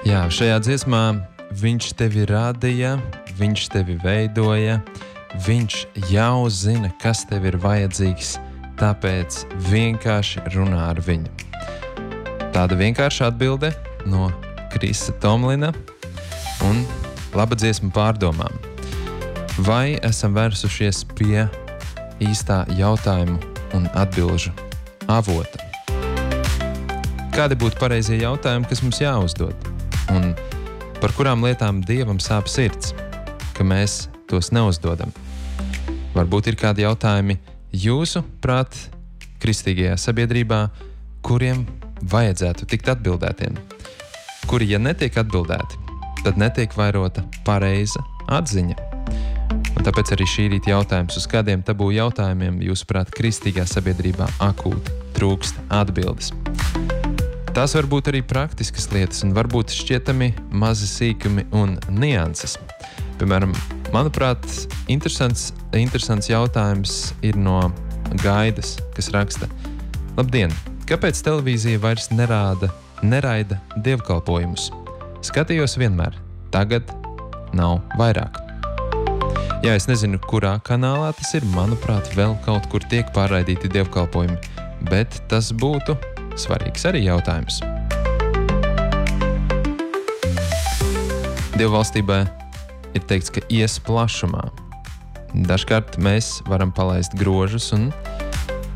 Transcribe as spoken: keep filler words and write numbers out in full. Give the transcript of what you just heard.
Jā, šajā dziesmā viņš tevi radīja, viņš tevi veidoja, viņš jau zina, kas tev ir vajadzīgs, tāpēc vienkārši runā ar viņu. Tāda vienkārša atbilde no Krisa Tomlina un laba dziesma pārdomām. Vai esam vērsušies pie īstā jautājumu un atbilžu avota? Kādi būtu pareizie jautājumi, kas mums jāuzdod? Un par kurām lietām Dievam sāp sirds, ka mēs tos neuzdodam? Varbūt ir kādi jautājumi jūsu prāt kristīgajā sabiedrībā, kuriem vajadzētu tikt atbildētiem, kuri, ja netiek atbildēti, tad netiek vairota pareiza atziņa. Un tāpēc arī šī rīta jautājums, uz kādiem tabū jautājumiem jūsuprāt kristīgā sabiedrībā akūti trūkst atbildes. Tās var būt arī praktiskas lietas un varbūt šķietami mazi sīkumi un nianses. Piemēram, manuprāt, interesants, interesants jautājums ir no Gaidas, kas raksta: Labdien! Kāpēc televīzija vairs nerāda, neraida dievkalpojumus? Skatījos vienmēr, tagad nav vairāk. Jā, es nezinu, kurā kanālā tas ir, manuprāt, vēl kaut kur tiek pārraidīti dievkalpojumi, bet tas būtu svarīgs arī jautājums. Dievvalstībā ir teikts, ka ies plašumā. Dažkārt mēs varam palaist grožus un